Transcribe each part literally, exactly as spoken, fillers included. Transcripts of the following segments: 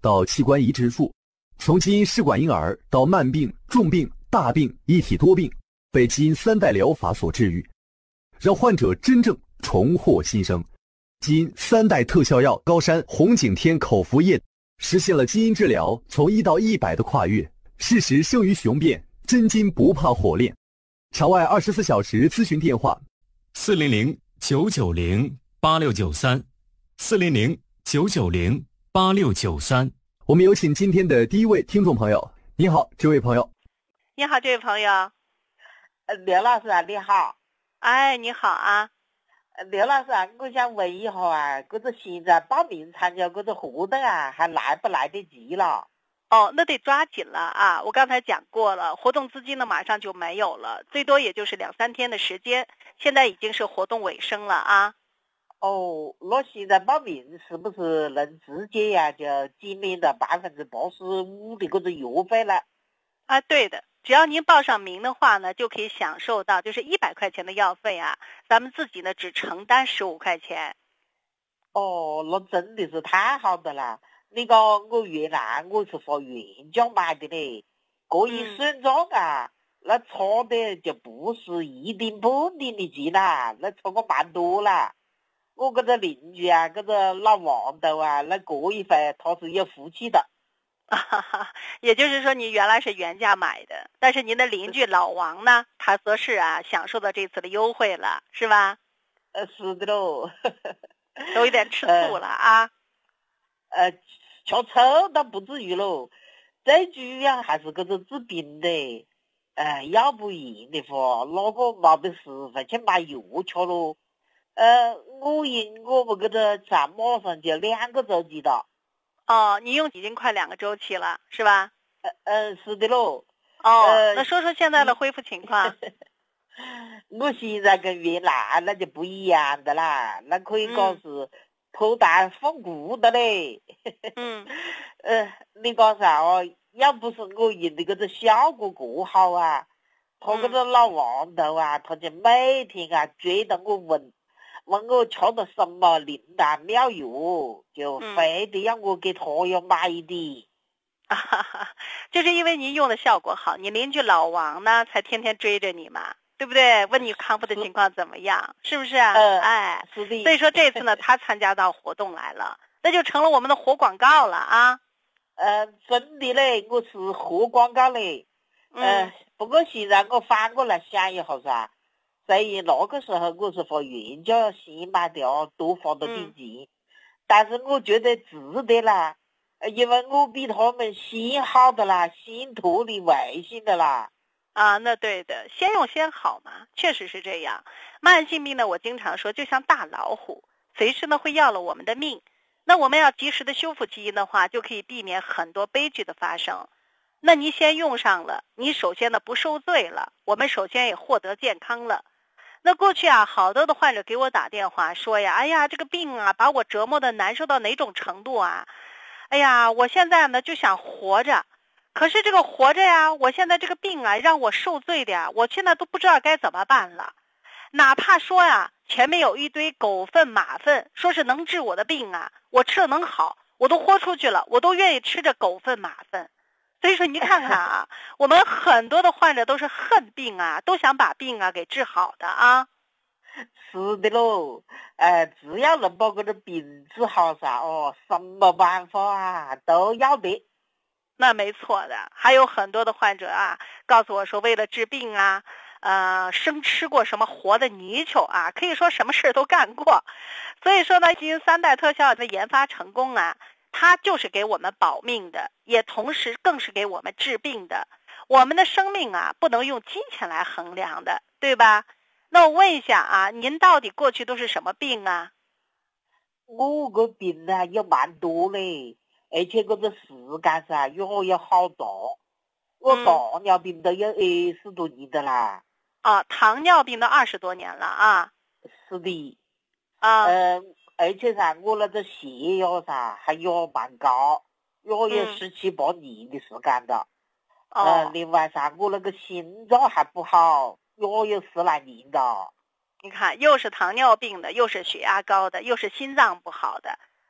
到器官移植术，从基因试管婴儿到慢病、重病、大病、一体多病，被基因三代疗法所治愈，让患者真正重获新生。基因三代特效药高山红景天口服液实现了基因治疗从一到一百的跨越，事实胜于雄辩，真金不怕火炼。场外二十四小时咨询电话： 四零零九九零八六九三，四零零九九零八六九三。 我们有请今天的第一位听众朋友。你好，这位朋友。 你好，这位朋友。 呃，刘老师啊，你好。 哎，你好啊。 刘老师啊，我想问一下啊，这个现在报名参加这个活动啊，还来不来得及了？ 哦，那得抓紧了啊！我刚才讲过了，活动资金呢马上就没有了，最多也就是两三天的时间，现在已经是活动尾声了啊。 哦，那现在报名是不是能直接呀、啊、就减免到百分之八十五的这个药费了？ 啊，对的，只要您报上名的话呢，就可以享受到就是一百块钱的药费啊，咱们自己呢只承担十五块钱。 哦，那真的是太好的了。那个我原来我是发原价买的嘞，这一算账啊，嗯、那差的就不是一点半点的钱啦，那差个蛮多啦。我这个邻居啊，这个老王头啊，那这一回他是有福气的。 啊，也就是说你原来是原价买的，但是您的邻居老王呢，他则是啊享受到这次的优惠了，是吧？ 呃，是的喽。 都有点吃醋了啊。 呃，吃醋倒不至于喽，最主要还是这个治病的。呃，要不然的话，那个没得时间去买药吃喽。呃，我用我们这个才马上就两个周期了。 哦，你用已经快两个周期了，是吧？ 呃呃，是的喽。 哦、 呃， 那说说现在的恢复情况。 我现在跟原来那就不一样的啦，那可以讲是脱胎换骨的嘞。 嗯。 呃，你讲啥哦？要不是我用的这个效果过好啊，他这个老王头啊，他就每天啊追着我问。问我吃的什么灵丹妙药，就非得让我给他要买的。 啊哈哈，就是因为您用的效果好，你邻居老王呢才天天追着你嘛，对不对？问你康复的情况怎么样，是不是啊？ 呃、 哎， 是的。 所以说这次呢，他参加到活动来了，那就成了我们的活广告了啊。 呃，真的嘞，我是活广告嘞。呃， 嗯。 不过现在我反过来想一下噻。虽然那个时候我是花原价先买的啊，多花了点钱，嗯、但是我觉得值得啦，因为我比他们先好的啦，先脱离危险的啦。 啊，那对的，先用先好嘛，确实是这样。慢性病呢，我经常说就像大老虎，随时呢会要了我们的命。那我们要及时的修复基因的话，就可以避免很多悲剧的发生。那你先用上了，你首先呢不受罪了，我们首先也获得健康了。那过去啊，好多的患者给我打电话说呀，哎呀，这个病啊，把我折磨的难受到哪种程度啊？哎呀，我现在呢就想活着，可是这个活着呀，我现在这个病啊，让我受罪的呀，我现在都不知道该怎么办了。哪怕说呀，前面有一堆狗粪马粪，说是能治我的病啊，我吃了能好，我都豁出去了，我都愿意吃这狗粪马粪。所以说你看看啊，我们很多的患者都是恨病啊，都想把病啊给治好的啊。 是的喽，呃，只要能把这个病治好噻，哦，什么办法啊都要得。 那没错的，还有很多的患者啊，告诉我说为了治病啊，呃，生吃过什么活的泥鳅啊，可以说什么事都干过。所以说呢，基因三代特效的研发成功啊，它就是给我们保命的，也同时更是给我们治病的。我们的生命啊，不能用金钱来衡量的，对吧？那我问一下啊，您到底过去都是什么病啊？ 我个病啊也蛮多嘞，而且这个时间噻也也好大。我糖尿病都有二十多年的啦。 啊，糖尿病都二十多年了啊。 是的。 啊。 呃，而且噻，我那个血压噻还也蛮高，也有十七八年的时间的。 哦。 呃，另外噻，我那个心脏还不好，也有十来年的。 你看，又是糖尿病的，又是血压高的，又是心脏不好的，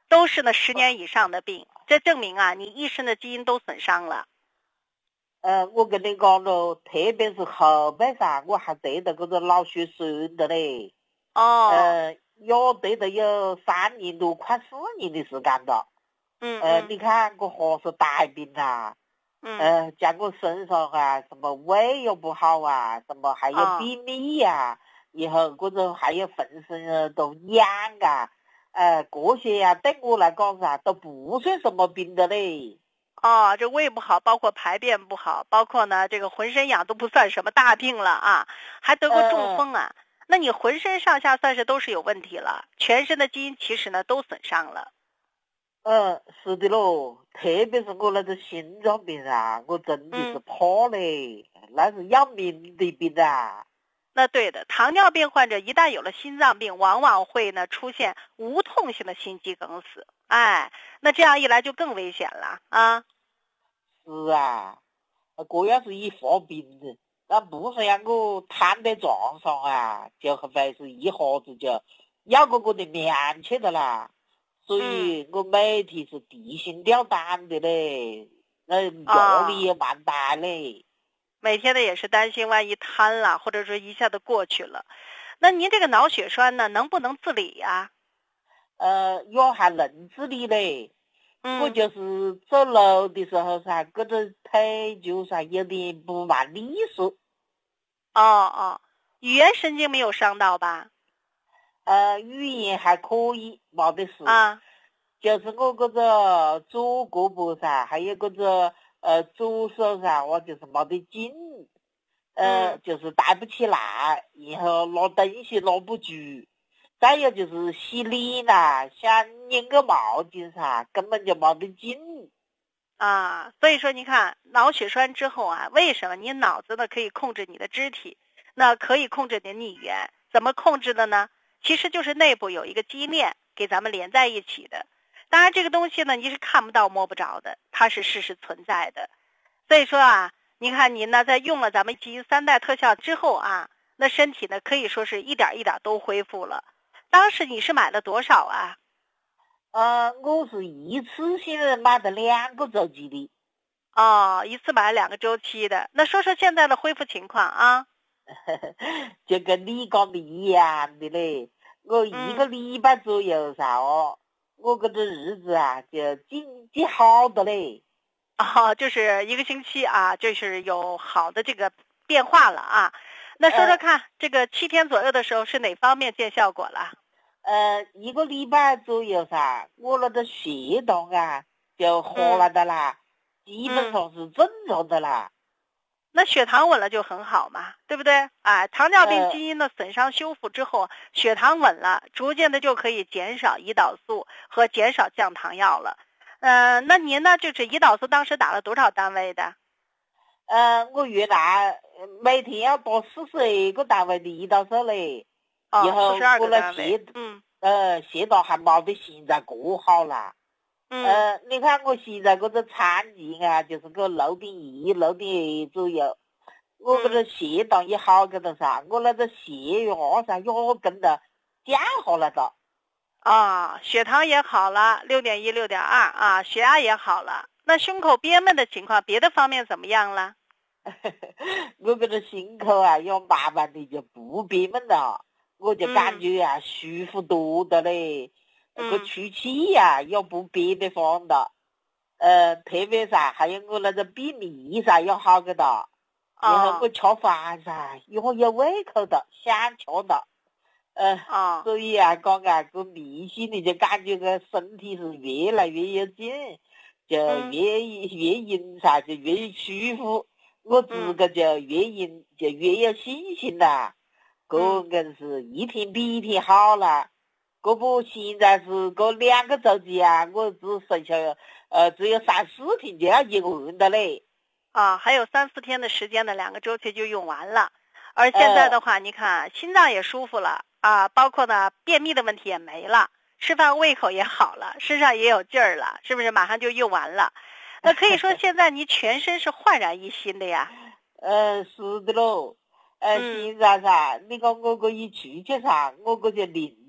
都是呢十年以上的病，这证明啊，你一身的基因都损伤了。 呃，我跟你讲咯，特别是后背上，我还得的这个脑血栓的嘞。 哦。 呃，要得的有三年多，快四年的时间了。 嗯呃， 嗯你看我何是大病啊？ 嗯。 呃，在我身上啊，什么胃又不好啊，什么还有哦便秘呀、以后或者还有浑身啊都痒啊，呃，这些呀、对我来讲噻，都不算什么病的嘞。 哦，这胃不好，包括排便不好，包括呢这个浑身痒都不算什么大病了啊，还得过中风啊。那你浑身上下算是都是有问题了，全身的基因其实呢都损伤了。 嗯，是的咯，特别是我那个心脏病啊，我真的是怕嘞，那是要命的病啊。 那对的，糖尿病患者一旦有了心脏病，往往会呢出现无痛性的心肌梗死。哎，那这样一来就更危险了啊。 是啊，这要是一发病的，那不是让我瘫在床上啊，就会是一下子就要个我的命去的啦。所以我每天是提心吊胆的嘞，那压力也蛮大嘞。 每天的也是担心万一瘫了，或者说一下子过去了。那您这个脑血栓呢，能不能自理呀？ 呃，也还能自理嘞。 嗯。 我就是走路的时候噻，这个腿就噻有点不蛮利索。 哦哦，语言神经没有伤到吧？ 呃，语言还可以，没得事。 啊。 就是我这个左胳膊噻，还有这个呃左手噻，我就是没得劲，呃， 嗯、 就是抬不起来，然后拿东西拿不住。再有就是洗脸啦，想拧个毛巾噻，根本就没得劲。 啊，所以说你看脑血栓之后啊，为什么你脑子呢可以控制你的肢体，那可以控制你的语言？怎么控制的呢？其实就是内部有一个基链给咱们连在一起的。当然这个东西呢你是看不到摸不着的，它是事实存在的。所以说啊，你看您呢在用了咱们基因三代特效之后啊，那身体呢可以说是一点一点都恢复了。当时你是买了多少啊？ 呃，我是一次性买的两个周期的。 哦，一次买两个周期的。那说说现在的恢复情况啊？ 就跟你讲的一样的嘞，我一个礼拜左右噻哦，我这个日子啊就渐渐好的嘞。 哦，就是一个星期啊，就是有好的这个变化了啊。那说说看，呃、这个七天左右的时候是哪方面见效果了？ 呃，一个礼拜左右噻，我那个血糖啊就下来的啦，嗯、基本上是正常的啦。 那血糖稳了就很好嘛，对不对？哎，糖尿病基因的损伤修复之后，呃、血糖稳了，逐渐的就可以减少胰岛素和减少降糖药了。呃，那您呢？就是胰岛素当时打了多少单位的？ 呃，我原来每天要打四十二个单位的胰岛素嘞。 哦， 以后四十二个单位。嗯。呃，血糖还没得现在过好啦。 嗯。 呃，你看我现在这个产检啊，就是个六点一、六点二左右。我这个血糖也好个的噻，我那个血压噻也跟着降下来的。 啊，血糖也好了，六点一、六点二啊，血压也好了。那胸口憋闷的情况，别的方面怎么样了？ 我这个心口啊，要慢慢的就不憋闷了，我就感觉啊、嗯、舒服多的嘞。那个出气呀、啊，也不憋得慌的。呃，特别噻，还有我那个便秘噻，也好个的。然后我吃饭噻，也有胃口的，想吃的。呃， 啊， 所以啊，讲啊，个明显的就感觉个身体是越来越有劲，就越、嗯、越饮噻，就越舒服。我自个就越饮就越有信心啦。个硬是一天比一天好了。这不现在是个两个周期啊，我只剩下呃只有三四天就要用完的嘞。 啊，还有三四天的时间呢，两个周期就用完了。而现在的话，呃、你看心脏也舒服了啊，包括呢便秘的问题也没了，吃饭胃口也好了，身上也有劲儿了，是不是？马上就用完了。那可以说现在你全身是焕然一新的呀。 呃，是的喽。呃，嗯、现在噻，你讲我这一出去噻，我这就灵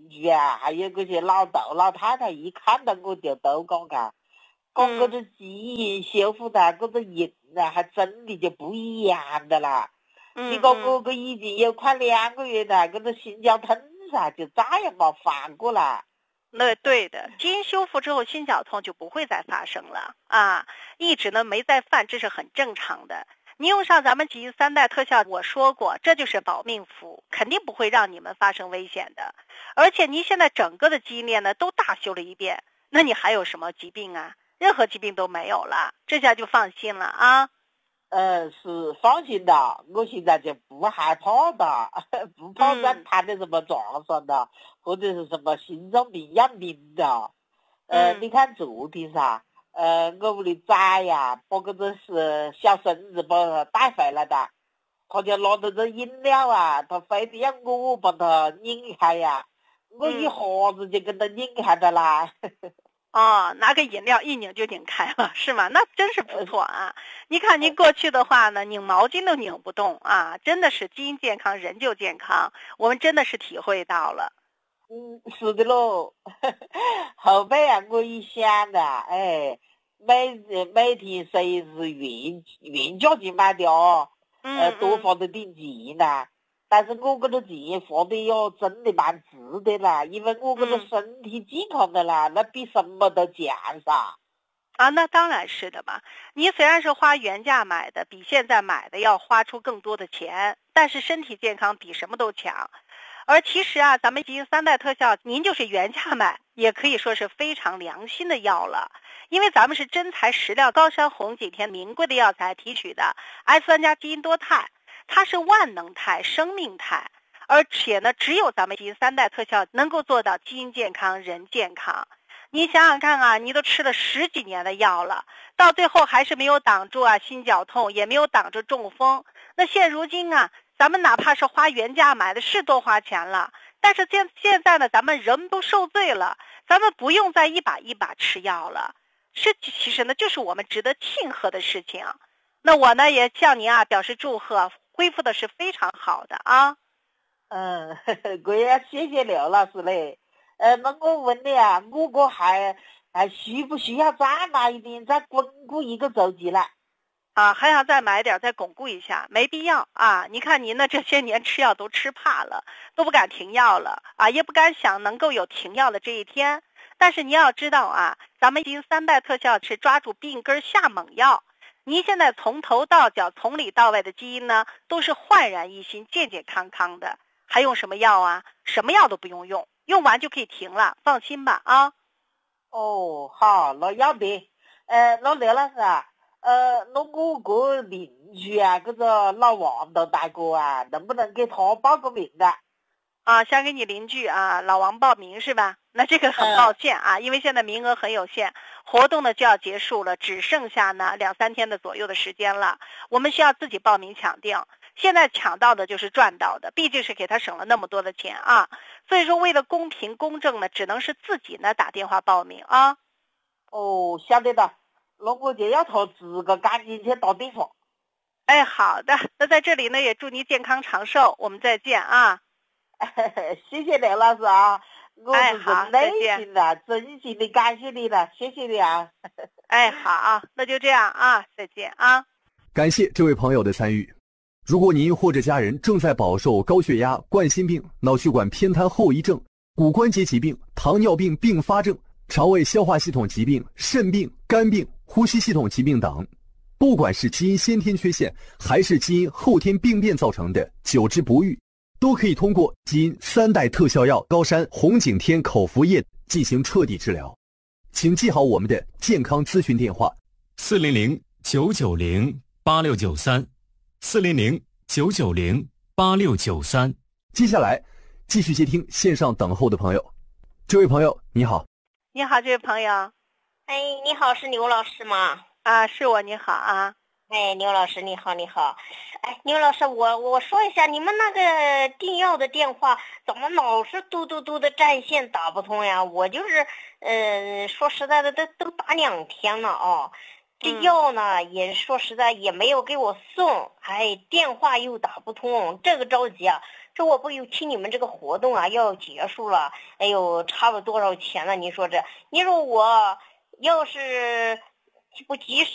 邻居啊，还有嗰些老头老太太，一看到我就都讲噶，讲嗰个基因修复的嗰个人啊，还真的就不一样的啦。 嗯， 你讲我个已经有快两个月了，嗰个心绞痛噻，就再也没犯过了。 那对的，基因修复之后，心绞痛就不会再发生了啊，一直呢没再犯，这是很正常的。你用上咱们基因三代特效，我说过，这就是保命符，肯定不会让你们发生危险的。而且您现在整个的基因链呢都大修了一遍，那你还有什么疾病啊？任何疾病都没有了，这下就放心了啊。 呃，是放心的，我现在就不害怕的，不怕再摊的什么撞上的，或者是什么心脏病、养病的。呃， 嗯你看昨天噻，呃，我屋里崽呀，把嗰个是小孙子把他带回来的，他就拿着这饮料啊，他非得要我把他拧开呀，我一下子就跟他拧开的啦。 哦，拿个饮料一拧就拧开了，是吗？那真是不错啊！你看您过去的话呢，拧毛巾都拧不动啊，真的是基因健康，人就健康，我们真的是体会到了。 嗯，是的喽。后背啊，我一想啊，哎，每每天谁是原原价钱买的哦，呃，多花了点钱呐。但是我这个钱花的哟，真的蛮值得啦，因为我这个身体健康的啦，那比什么都强噻。 啊，那当然是的嘛。你虽然是花原价买的，比现在买的要花出更多的钱，但是身体健康比什么都强。而其实啊，咱们基因三代特效，您就是原价买，也可以说是非常良心的药了。因为咱们是真材实料，高山红景天名贵的药材提取的 S 三加基因多肽。它是万能肽、生命肽，而且呢，只有咱们基因三代特效能够做到基因健康、人健康。你想想看啊，你都吃了十几年的药了，到最后还是没有挡住啊心绞痛，也没有挡住中风。那现如今啊，咱们哪怕是花原价买的，是多花钱了，但是现现在呢，咱们人都受罪了，咱们不用再一把一把吃药了。这其实呢，就是我们值得庆贺的事情。那我呢，也向您啊表示祝贺。恢复的是非常好的啊。 嗯，我也谢谢刘老师嘞。呃，那我问你啊，我个还还需不需要再买一点，再巩固一个周期了？ 啊，还想再买点，再巩固一下，没必要啊。你看您呢，这些年吃药都吃怕了，都不敢停药了啊，也不敢想能够有停药的这一天。但是你要知道啊，咱们基因三代特效是抓住病根下猛药。您现在从头到脚、从里到外的基因呢，都是焕然一新、健健康康的，还用什么药啊？什么药都不用用，用完就可以停了，放心吧啊！ 哦，好，那要得。呃，那刘老师啊，呃，那我个邻居啊，这个老王的大哥啊，能不能给他报个名的？ 啊，想给你邻居啊老王报名是吧？那这个很抱歉啊，因为现在名额很有限，活动呢就要结束了，只剩下呢两三天的左右的时间了，我们需要自己报名抢订。现在抢到的就是赚到的，毕竟是给他省了那么多的钱啊，所以说为了公平公正呢，只能是自己呢打电话报名啊。 哦，晓得的，那我就要他自个赶紧去打电话。 哎，好的，那在这里呢也祝你健康长寿，我们再见啊。 谢谢刘老师啊，我是好真内心的、真心的感谢你了，谢谢你啊。 哎，好，那就这样啊，再见啊。 感谢这位朋友的参与。如果您或者家人正在饱受高血压、冠心病、脑血管偏瘫后遗症、骨关节疾病、糖尿病并发症、肠胃消化系统疾病、肾病、肝病、呼吸系统疾病等，不管是基因先天缺陷还是基因后天病变造成的久治不愈，都可以通过基因三代特效药高山红景天口服液进行彻底治疗。请记好我们的健康咨询电话： 四零零九九零八六九三，四零零九九零八六九三。 接下来继续接听线上等候的朋友。这位朋友你好。 你好，这位朋友。 哎，你好，是刘老师吗？ 啊，是我，你好啊。 哎，刘老师你好，你好。哎，刘老师，我我说一下，你们那个订药的电话怎么老是嘟嘟嘟的占线打不通呀？我就是，呃，说实在的，都都打两天了啊。这药呢，也说实在也没有给我送，哎，电话又打不通，这个着急啊。 这我不有听你们这个活动啊要结束了，哎呦，差了多少钱了？你说这，你说我要是不及时